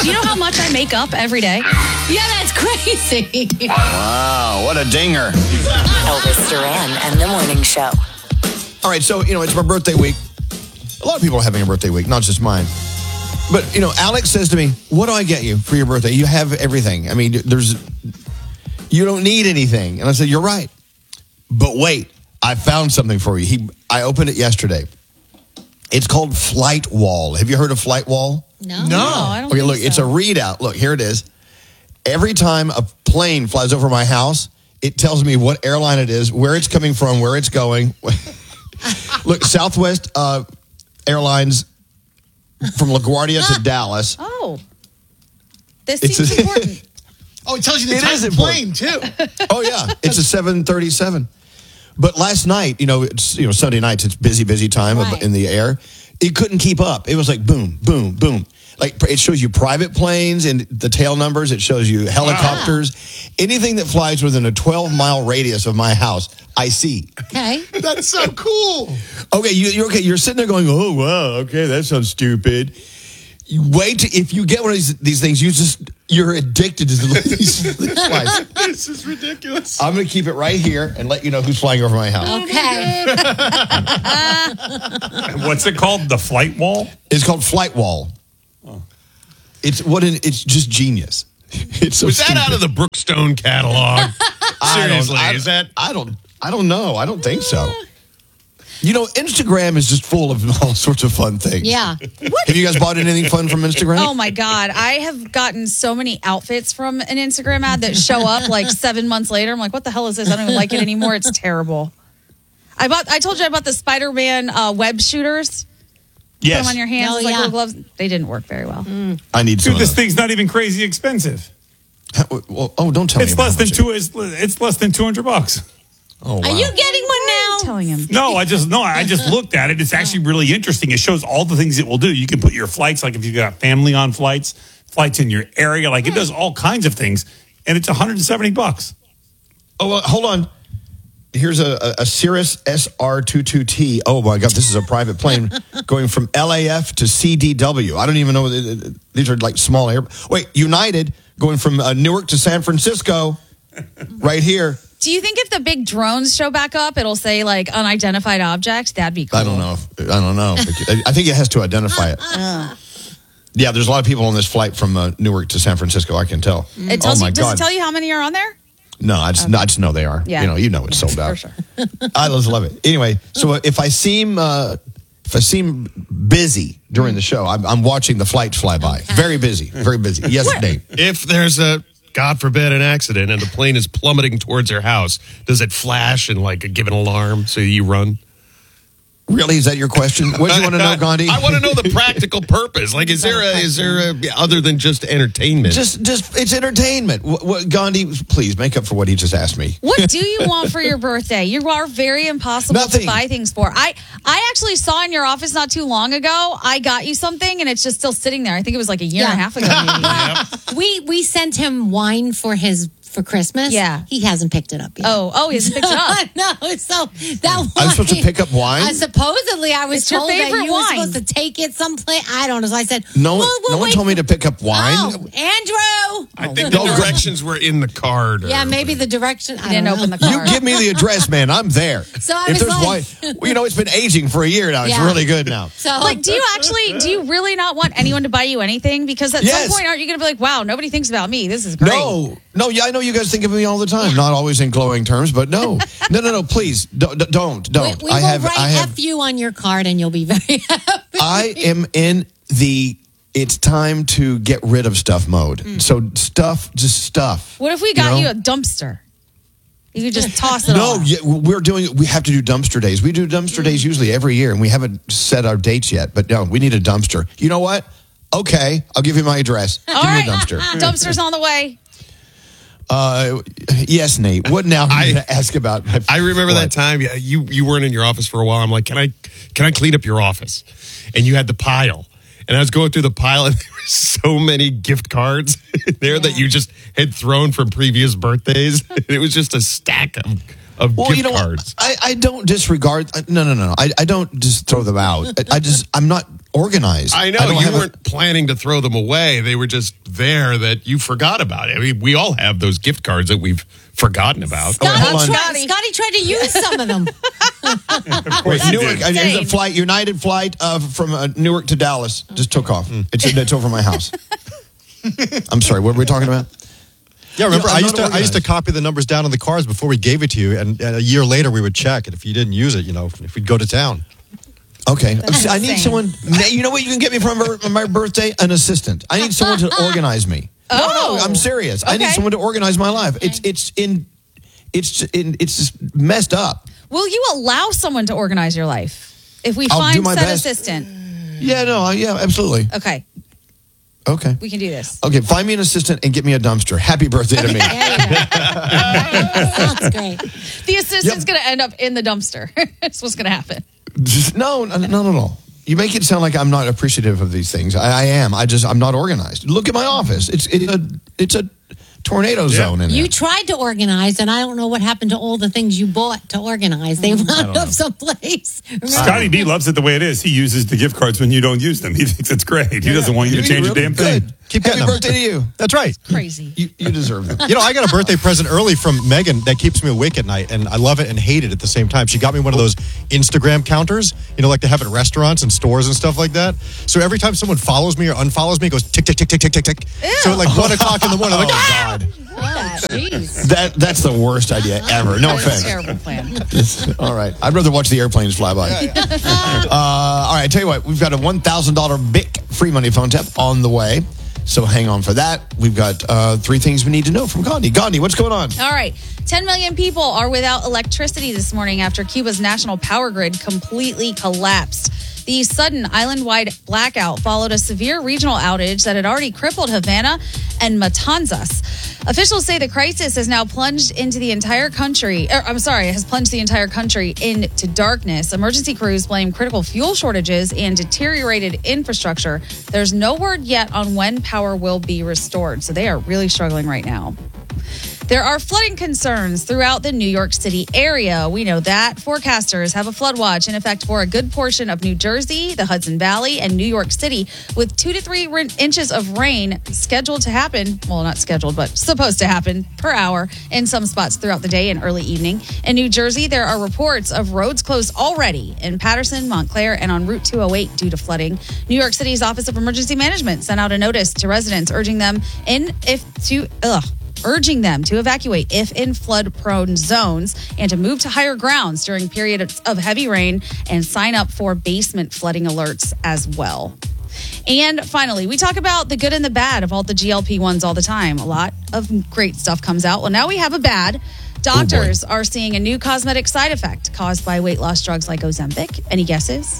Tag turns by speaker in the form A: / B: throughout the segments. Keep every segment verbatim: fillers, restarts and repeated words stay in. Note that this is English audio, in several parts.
A: Do you know how much I make up every day?
B: Yeah, that's crazy.
C: Wow, what a dinger.
D: Elvis Duran and the Morning Show.
C: All right, so, you know, it's my birthday week. A lot of people are having a birthday week, not just mine. But, you know, Alex says to me, what do I get you for your birthday? You have everything. I mean, there's, you don't need anything. And I said, you're right. But wait, I found something for you. He, I opened it yesterday. It's called Flight Wall. Have you heard of Flight Wall?
B: No.
A: No, I don't
C: Okay,
A: think
C: look,
A: so.
C: it's a readout. Look, here it is. Every time a plane flies over my house, it tells me what airline it is, where it's coming from, where it's going. Look, Southwest uh, Airlines from LaGuardia to Dallas.
A: Oh. This
C: It's
A: seems
C: a-
A: important.
E: Oh, it tells you the
C: It
E: type
C: is
E: of plane, too.
C: Oh, yeah. It's a seven thirty-seven. But last night, you know, it's, you know, Sunday nights, it's busy, busy time
B: Right.
C: in the air. It couldn't keep up. It was like boom, boom, boom. Like it shows you private planes and the tail numbers. It shows you helicopters. Wow. Anything that flies within a twelve mile radius of my house, I see.
B: Okay.
E: That's so cool.
C: Okay, you, you're okay. You're sitting there going, "Oh wow, okay, that sounds stupid." You wait to, if you get one of these, these things, you just you're addicted to these, these flights.
E: This is ridiculous.
C: I'm going to keep it right here and let you know who's flying over my house.
B: Okay.
F: What's it called? The Flight Wall?
C: It's called Flight Wall. Oh. It's what an, it's just genius. It's so
E: Was that
C: stupid.
E: out of the Brookstone catalog?
C: I don't-
E: Seriously,
C: I,
E: is that?
C: I don't. I don't know. I don't think so. You know, Instagram is just full of all sorts of fun things.
B: Yeah.
C: Have you guys bought anything fun from Instagram?
A: Oh my God. I have gotten so many outfits from an Instagram ad that show up like seven months later. I'm like, what the hell is this? I don't even like it anymore. It's terrible. I bought, I told you I bought the Spider-Man uh, web shooters.
F: Yes.
A: Put them on your hands
B: Oh,
A: like
B: yeah.
A: little gloves. They didn't work very well.
B: Mm.
C: I need some
F: Dude,
C: of
F: this
C: those.
F: thing's not even crazy expensive.
C: Well, oh, don't tell me.
F: It's
C: about
F: less
C: how
F: than
C: much
F: two.
C: it-
F: It's, it's less than two hundred bucks.
C: Oh, wow.
B: Are you getting one now?
A: I'm telling him.
F: No, I just no. I just looked at it. It's actually really interesting. It shows all the things it will do. You can put your flights, like if you've got family on flights, flights in your area, like it does all kinds of things, and it's one hundred seventy bucks.
C: Oh, well, hold on. Here's a, a, a Cirrus S R twenty-two T. Oh, my God. This is a private plane going from L A F to C D W. I don't even know. These are like small air. Wait, United going from uh, Newark to San Francisco right here.
A: Do you think if the big drones show back up, it'll say like unidentified object? That'd be cool.
C: I don't know. If, I don't know. I think it has to identify it. Yeah, there's a lot of people on this flight from uh, Newark to San Francisco. I can tell.
A: It tells
C: oh, my
A: you, does
C: God.
A: it tell you how many are on there?
C: No, I just, I just know they are.
A: Yeah.
C: You know, you know it's sold out.
A: For sure.
C: I just love it. Anyway, so if I seem uh, if I seem busy during the show, I'm, I'm watching the flights fly by. Very busy, very busy. Yes, Nate.
E: If there's a, God forbid, an accident and the plane is plummeting towards your house, does it flash and like give an alarm so you run?
C: Really, is that your question? What do you want to know, Gandhi?
E: I want to know the practical purpose. Like, is there a, is there a, other than just entertainment?
C: Just, just it's entertainment. What, what, Gandhi, please make up for what he just asked me.
A: What do you want for your birthday? You are very impossible
C: Nothing.
A: to buy things for. I, I actually saw in your office not too long ago. I got you something, and it's just still sitting there. I think it was like a year
B: Yeah.
A: and a half ago. Maybe.
B: We we sent him wine for his for Christmas.
A: Yeah.
B: He hasn't picked it up yet.
A: Oh, oh, he hasn't picked it up.
B: no, so that wine,
C: I'm supposed to pick up wine?
B: I supposedly, I was
A: It's your
B: told that
A: favorite
B: you were
A: wine.
B: supposed to take it someplace. I don't know. So I said,
C: No,
B: well, we'll
C: no one
B: wait
C: told me
B: for-
C: to pick up wine.
B: Oh, Andrew.
E: I think the directions were in the card. Or,
B: Yeah, maybe the direction. I
A: didn't
B: don't
A: open
B: know.
A: the
C: You
A: car.
C: give me the address, man. I'm there.
B: So I
C: if
B: was
C: there's
B: like-
C: wine, well, you know, it's been aging for a year now. It's
B: Yeah.
C: really good now.
B: So
A: Like, do you actually, do you really not want anyone to buy you anything? Because at
C: Yes.
A: some point, aren't you going to be like, wow, nobody thinks about me. This is great.
C: No, no, yeah, I know you guys think of me all the time. Not always in glowing terms, but no, no, no, no. Please don't, don't, don't.
B: we, we
C: I
B: will
C: have,
B: write
C: I have,
B: F you on your card, and you'll be very happy.
C: I am in the. It's time to get rid of stuff mode.
B: Mm.
C: So stuff, just stuff.
A: What if we got
C: know?
A: you a dumpster? You could just toss it
C: No,
A: off.
C: yeah, we're doing. We have to do dumpster days. We do dumpster days usually every year, and we haven't set our dates yet. But no, we need a dumpster. You know what? Okay, I'll give you my address.
A: All
C: give me
A: right,
C: a dumpster.
A: dumpster's on the way.
C: Uh, yes, Nate. What now?
E: I-
C: I'm going to ask about. My,
E: I remember
C: what?
E: that time. Yeah, you you weren't in your office for a while. I'm like, can I can I clean up your office? And you had the pile, and I was going through the pile, and there were so many gift cards there that you just had thrown from previous birthdays. It was just a stack of of
C: Well,
E: gift
C: you know,
E: cards.
C: I, I don't disregard. No, no, no, no. I, I don't just throw them out. I, I just I'm not organized.
E: I know
C: don't
E: you
C: have a-
E: weren't planning to throw them away. They were just there that you forgot about it. I mean, we all have those gift cards that we've forgotten about.
C: Oh, wait, hold
B: Scotty,
C: on.
B: tried, Scotty tried to use some of them.
C: Wait,
F: That's
C: Newark. uh, There's a
A: insane.
C: flight, United flight uh, from uh, Newark to Dallas. Just took off. It's it's over my house. I'm sorry. What were we talking about?
G: Yeah, remember,
C: You know, I'm
G: I used to
C: not
G: I used to
C: organized.
G: copy the numbers down on the cards before we gave it to you, and, and a year later we would check, and if you didn't use it, you know, if we'd go to town.
C: Okay.
A: That's
C: I need
A: insane.
C: someone. You know what you can get me for my- my birthday? An assistant. I need someone to organize me. No, no,
A: Oh.
C: I'm serious. I need
A: Okay.
C: someone to organize my life. It's it's in it's in it's just messed up.
A: Will you allow someone to organize your life? If we
C: I'll
A: find
C: do my
A: said
C: best.
A: assistant.
C: Yeah, no, yeah, absolutely.
A: Okay,
C: Okay.
A: we can do this.
C: Okay, find me an assistant and get me a dumpster. Happy birthday to me.
B: There you go. Sounds great.
A: The assistant's
C: Yep.
A: going to end up in the dumpster. That's what's going to happen.
C: Just- no, no, no, no, no. You make it sound like I'm not appreciative of these things. I, I am. I just I'm not organized. Look at my office. It's it's a it's a tornado zone in there.
B: You tried to organize, and I don't know what happened to all the things you bought to organize. They wound up someplace. Remember?
F: Scotty B loves it the way it is. He uses the gift cards when you don't use them. He thinks it's great. He doesn't want you to
C: You
F: change
C: really
F: a damn
C: good.
F: thing.
G: Keep
C: Happy
G: getting them.
C: birthday to you.
G: That's right.
A: Crazy.
C: You you deserve them.
G: You know, I got a birthday present early from Megan that keeps me awake at night, and I love it and hate it at the same time. She got me one of those Instagram counters, you know, like they have at restaurants and stores and stuff like that. So every time someone follows me or unfollows me, it goes tick, tick, tick, tick, tick, tick, tick. So at like one o'clock in the morning, I'm like, ah!
B: Oh, jeez.
C: That that's the worst idea ever. No
A: That is a
C: offense.
A: terrible plan.
C: All right. I'd rather watch the airplanes fly by. uh, all right. I tell you what, we've got a one thousand dollars B I C free money phone tap on the way. So hang on for that. We've got uh, three things we need to know from Gandhi. Gandhi, what's going on?
A: All right. ten million people are without electricity this morning after Cuba's national power grid completely collapsed. The sudden island-wide blackout followed a severe regional outage that had already crippled Havana and Matanzas. Officials say the crisis has now plunged into the entire country. Er, I'm sorry, has plunged the entire country into darkness. Emergency crews blame critical fuel shortages and deteriorated infrastructure. There's no word yet on when power will be restored, so they are really struggling right now. There are flooding concerns throughout the New York City area. We know that. Forecasters have a flood watch in effect for a good portion of New Jersey, the Hudson Valley, and New York City, with two to three r- inches of rain scheduled to happen. Well, not scheduled, but supposed to happen per hour in some spots throughout the day and early evening. In New Jersey, there are reports of roads closed already in Patterson, Montclair, and on Route two oh eight due to flooding. New York City's Office of Emergency Management sent out a notice to residents urging them in if to ugh. urging them to evacuate if in flood-prone zones and to move to higher grounds during periods of heavy rain and sign up for basement flooding alerts as well. And finally, we talk about the good and the bad of all the G L P ones all the time. A lot of great stuff comes out. Well, now we have a bad. Doctors are seeing a new cosmetic side effect caused by weight loss drugs like Ozempic. Any guesses?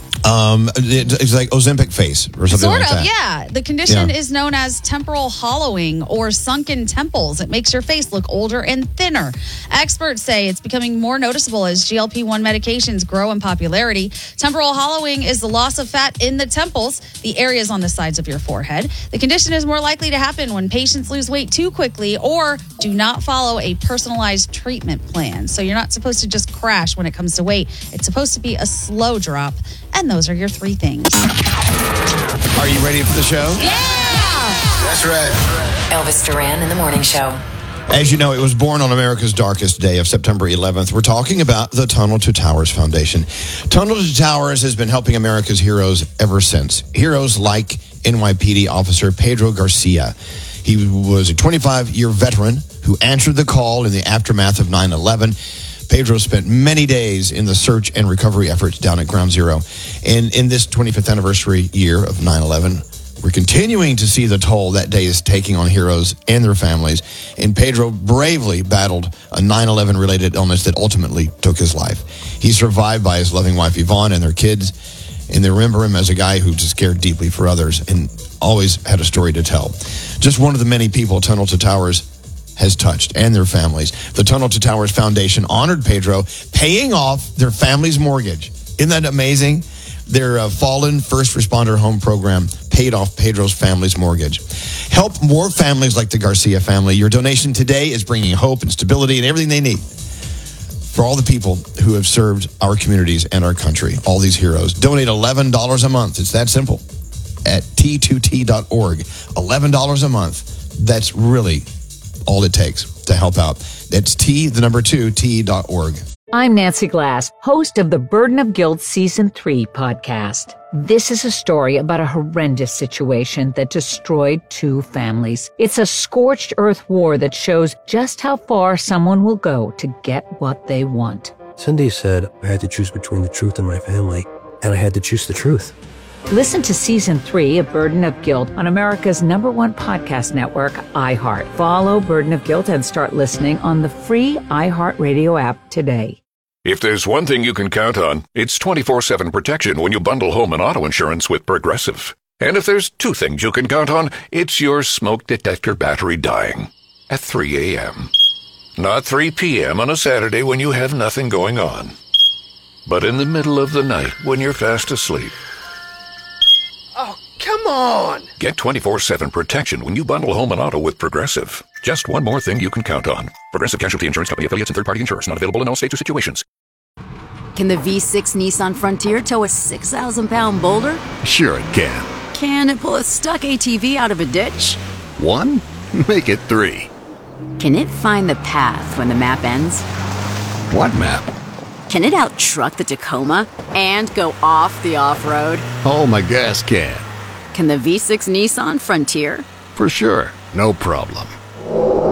C: Um, it- it's like Ozempic face or something
A: Sort
C: like
A: of,
C: that.
A: yeah. The condition
C: Yeah.
A: is known as temporal hollowing or sunken temples. It makes your face look older and thinner. Experts say it's becoming more noticeable as G L P one medications grow in popularity. Temporal hollowing is the loss of fat in the temples, the areas on the sides of your forehead. The condition is more likely to happen when patients lose weight too quickly or do not follow a personalized treatment plan. So you're not supposed to just crash when it comes to weight. It's supposed to be a slow drop. And those are your three things.
C: Are you ready for the show?
D: That's right. Elvis Duran in the Morning Show.
C: As you know, it was born on America's darkest day of September eleventh. We're talking about the Tunnel to Towers Foundation. Tunnel to Towers has been helping America's heroes ever since. Heroes like N Y P D officer Pedro Garcia. He was a twenty-five-year veteran who answered the call in the aftermath of nine eleven. Pedro spent many days in the search and recovery efforts down at Ground Zero. And in this twenty-fifth anniversary year of nine eleven, we're continuing to see the toll that day is taking on heroes and their families. And Pedro bravely battled a nine eleven related illness that ultimately took his life. He's survived by his loving wife Yvonne and their kids. And they remember him as a guy who just cared deeply for others and always had a story to tell. Just one of the many people Tunnel to Towers has touched and their families. The Tunnel to Towers Foundation honored Pedro, paying off their family's mortgage. Isn't that amazing? Their uh, Fallen First Responder Home Program paid off Pedro's family's mortgage. Help more families like the Garcia family. Your donation today is bringing hope and stability and everything they need. for all the people who have served our communities and our country, all these heroes. Donate eleven dollars a month. It's that simple. At T two T dot org. eleven dollars a month. That's really all it takes to help out. It's T, the number two, T dot org.
H: I'm Nancy Glass, host of the Burden of Guilt Season three podcast. This is a story about a horrendous situation that destroyed two families. It's a scorched earth war that shows just how far someone will go to get what they want.
I: Cindy said I had to choose between the truth and my family, and I had to choose the truth.
H: Listen to Season three of Burden of Guilt on America's number one podcast network, iHeart. Follow Burden of Guilt and start listening on the free iHeartRadio app today.
J: If there's one thing you can count on, it's twenty-four seven protection when you bundle home and auto insurance with Progressive. And if there's two things you can count on, it's your smoke detector battery dying at three a.m. Not three p.m. on a Saturday when you have nothing going on, but in the middle of the night when you're fast asleep.
K: Oh, come on!
J: Get twenty-four seven protection when you bundle home and auto with Progressive. Just one more thing you can count on. Progressive Casualty Insurance Company, affiliates, and third-party insurers. Not available in all states or situations.
L: Can the V six Nissan Frontier tow a six thousand pound boulder?
M: Sure it can.
L: Can it pull a stuck A T V out of a ditch?
M: One? Make it three.
L: Can it find the path when the map ends?
M: What map?
L: Can it out-truck the Tacoma and go off the off-road?
M: Oh, my gas can.
L: Can the V six Nissan Frontier?
M: For sure. No problem.